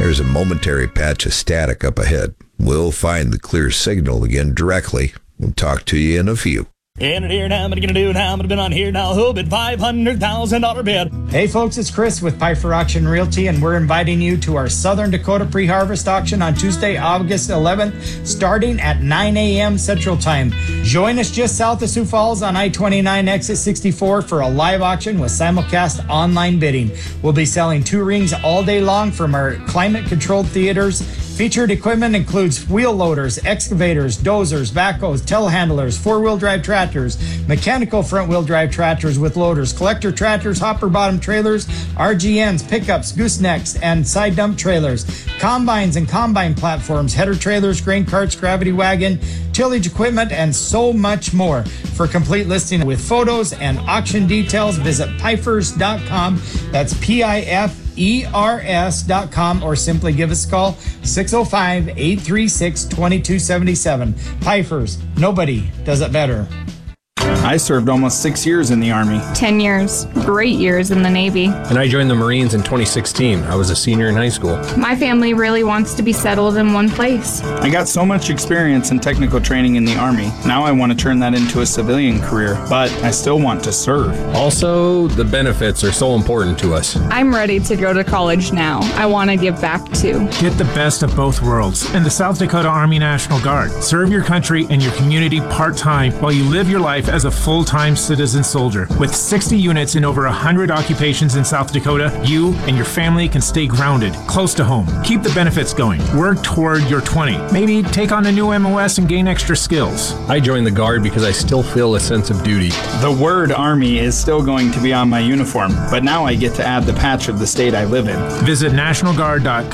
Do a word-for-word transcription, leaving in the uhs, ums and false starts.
There's a momentary patch of static up ahead. We'll find the clear signal again directly. We'll talk to you in a few. In here now, what are you gonna do now? I'm gonna bid on here now. Who bid five hundred thousand dollar bid? Hey folks, it's Chris with Pfeiffer Auction Realty, and we're inviting you to our Southern Dakota pre-harvest auction on Tuesday, August eleventh, starting at nine a.m. Central Time. Join us just south of Sioux Falls on I twenty-nine exit sixty-four for a live auction with simulcast online bidding. We'll be selling two rings all day long from our climate-controlled theaters. Featured equipment includes wheel loaders, excavators, dozers, backhoes, telehandlers, four-wheel drive tractors, mechanical front-wheel drive tractors with loaders, collector tractors, hopper bottom trailers, R G Ns, pickups, goosenecks, and side dump trailers, combines and combine platforms, header trailers, grain carts, gravity wagon, tillage equipment, and so much more. For complete listing with photos and auction details, visit Pfeifers dot com. That's P I F E R S dot com, or simply give us a call, six oh five, eight three six, two two seven seven. Pfeiffer's, nobody does it better. I served almost six years in the Army. Ten years. Great years in the Navy. And I joined the Marines in twenty sixteen. I was a senior in high school. My family really wants to be settled in one place. I got so much experience in technical training in the Army. Now I want to turn that into a civilian career, but I still want to serve. Also, the benefits are so important to us. I'm ready to go to college now. I want to give back too. Get the best of both worlds in the South Dakota Army National Guard. Serve your country and your community part-time while you live your life as a full-time citizen soldier. With sixty units in over one hundred occupations in South Dakota, you and your family can stay grounded, close to home. Keep the benefits going. Work toward your twenty. Maybe take on a new M O S and gain extra skills. I joined the Guard because I still feel a sense of duty. The word Army is still going to be on my uniform, but now I get to add the patch of the state I live in. Visit National Guard dot